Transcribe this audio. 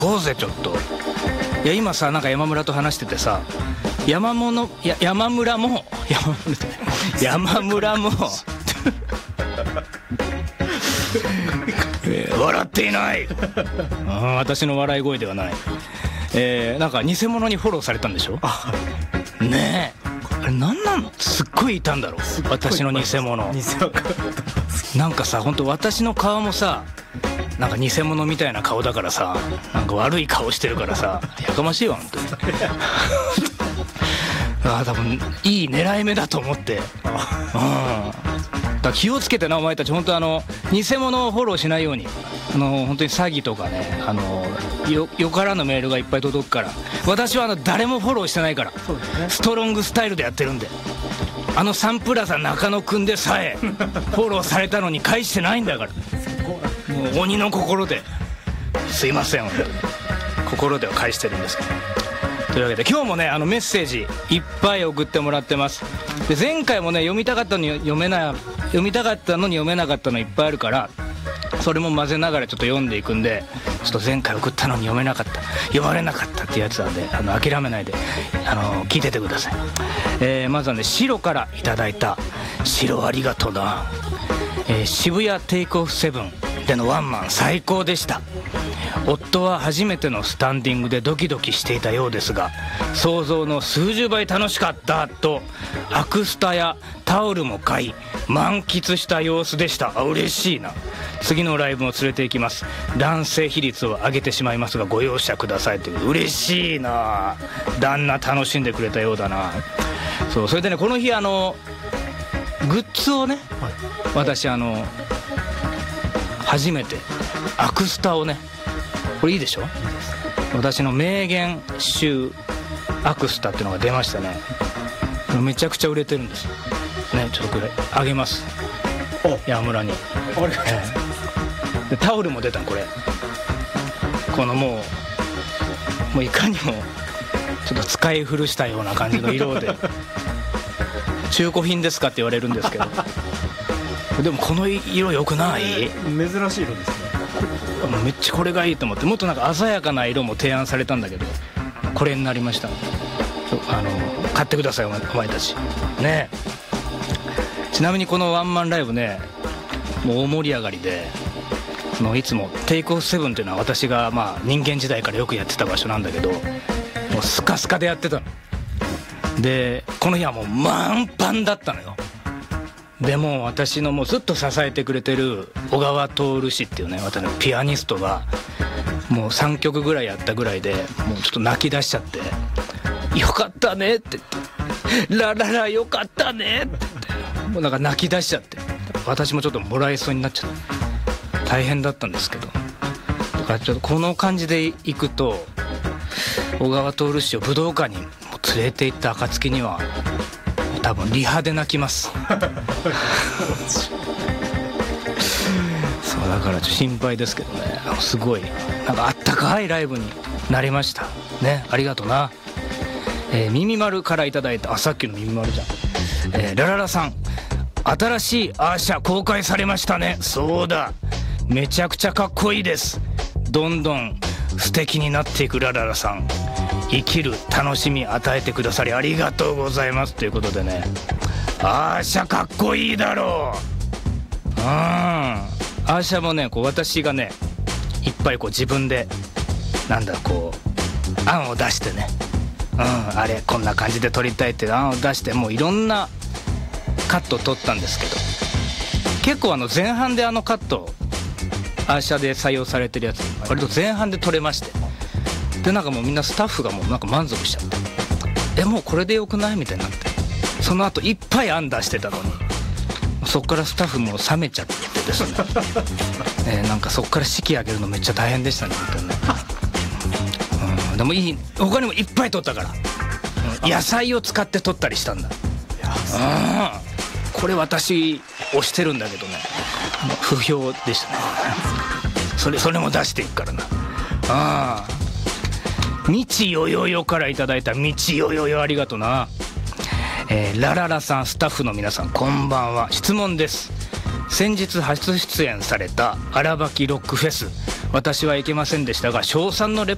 こうぜちょっと。いや今さなんか山村と話しててさ、山村も笑っていない私の笑い声ではない。なんか偽物にフォローされたんでしょ。ねえ、あれなんなんすっごいいたんだろう、私の偽物。なんかさ、ほんと私の顔もさ、なんか偽物みたいな顔だからさ、なんか悪い顔してるからさ、やかましいわ本当に多分いい狙い目だと思って、だから気をつけてなお前たち。本当偽物をフォローしないように。本当に詐欺とかね、よからぬメールがいっぱい届くから。私は誰もフォローしてないから、ストロングスタイルでやってるんで。サンプラザ中野くんでさえフォローされたのに返してないんだから。もう鬼の心ですいません、本当に心では返してるんですけど。というわけで今日もねメッセージいっぱい送ってもらってます。で前回もね読みたかったのに読めなかったのいっぱいあるから、それも混ぜながらちょっと読んでいくんで、ちょっと前回送ったのに読めなかった、読まれなかったってやつなんで諦めないで聞いててください。まずはね白からいただいた。白ありがとうな。渋谷テイクオフセブンでのワンマン最高でした。夫は初めてのスタンディングでドキドキしていたようですが、想像の数十倍楽しかったとアクスタやタオルも買い満喫した様子でした。嬉しいな。次のライブも連れて行きます。男性比率を上げてしまいますがご容赦くださいという。嬉しいな。旦那楽しんでくれたようだな。そう、それでねこの日グッズをね、私初めてアクスタをね、これいいでしょ、私の名言集アクスタっていうのが出ましたね。めちゃくちゃ売れてるんですね。ちょっとこれあげます、山村に。でタオルも出たのこれ。このもういかにもちょっと使い古したような感じの色で中古品ですかって言われるんですけどでもこの色良くない？ 珍しい色ですね。 めっちゃこれがいいと思って、もっとなんか鮮やかな色も提案されたんだけどこれになりました。買ってくださいお前たちね。ちなみにこのワンマンライブね、もう大盛り上がりで、いつもテイクオフセブンっていうのは私が人間時代からよくやってた場所なんだけど、もうスカスカでやってたので、この日はもう満帆だったのよ。でも私のもうずっと支えてくれてる小川徹氏っていうね、私のピアニストがもう3曲ぐらいやったぐらいでもうちょっと泣き出しちゃって、よかったねって言って、ラララよかったねって言って、もうなんか泣き出しちゃって、私もちょっともらいそうになっちゃって大変だったんですけど、だからちょっとこの感じでいくと小川徹氏を武道館に連れて行った暁には多分リハで泣きますそうだからちょっと心配ですけどね。すごいなんかあったかいライブになりましたね。ありがとうな。耳丸からいただいた、さっきの耳丸じゃん。ラララさん、新しいアーシャ公開されましたね。そうだ、めちゃくちゃかっこいいです。どんどん素敵になっていくラララさん、生きる楽しみ与えてくださりありがとうございますということでね、アーシャかっこいいだろう。アーシャもねこう私がねいっぱいこう自分で案を出してね、あれこんな感じで撮りたいって案を出して、もういろんなカットを撮ったんですけど、結構前半でカットアーシャで採用されてるやつ割と前半で撮れまして、でなんかもうみんなスタッフがもうなんか満足しちゃって、もうこれでよくないみたいになって、その後いっぱい案出してたのに、そっからスタッフも冷めちゃってですねなんかそっから式上げるのめっちゃ大変でしたね本当にね。でも他にもいっぱい撮ったから、野菜を使って撮ったりしたんだ。これ私推してるんだけどね、不評でしたねそれも出していくからな。みちよよよからいただいた、みちよよよありがとうな。ラララさん、スタッフの皆さんこんばんは。質問です。先日初出演された荒ばきロックフェス、私は行けませんでしたが、称賛のレ